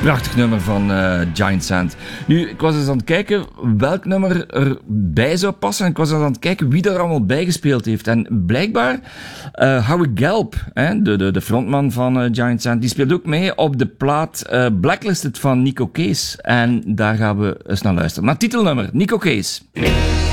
Prachtig nummer van Giant Sand. Nu, ik was eens aan het kijken welk nummer erbij zou passen. En ik was eens aan het kijken wie daar allemaal bij gespeeld heeft. En blijkbaar Howie Gelb, de frontman van Giant Sand, die speelt ook mee op de plaat Blacklisted van Nico Case. En daar gaan we eens naar luisteren. Naar het titelnummer, Nico Case.